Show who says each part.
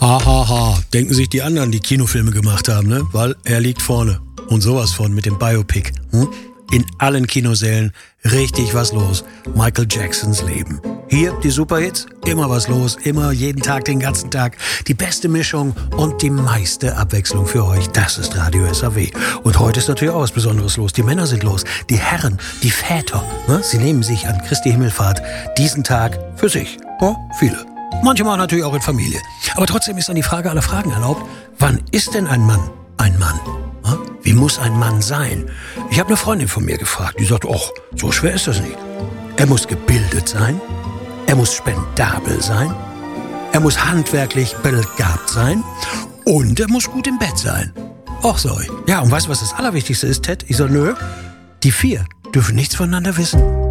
Speaker 1: Ha, ha, ha. Denken sich die anderen, die Kinofilme gemacht haben, ne? Weil er liegt vorne. Und sowas von mit dem Biopic. In allen Kinosälen richtig was los. Michael Jacksons Leben. Hier die Superhits, immer was los, immer jeden Tag, den ganzen Tag. Die beste Mischung und die meiste Abwechslung für euch. Das ist Radio SAW. Und heute ist natürlich auch was Besonderes los. Die Männer sind los, die Herren, die Väter. Ne? Sie nehmen sich an Christi Himmelfahrt diesen Tag für sich. Oh, viele. Manchmal natürlich auch in Familie. Aber trotzdem ist dann die Frage aller Fragen erlaubt. Wann ist denn ein Mann ein Mann? Wie muss ein Mann sein? Ich habe eine Freundin von mir gefragt, die sagt, ach, so schwer ist das nicht. Er muss gebildet sein, er muss spendabel sein, er muss handwerklich begabt sein und er muss gut im Bett sein. Ach so. Ja, und weißt du, was das Allerwichtigste ist, Ted? Ich so, nö, die 4 dürfen nichts voneinander wissen.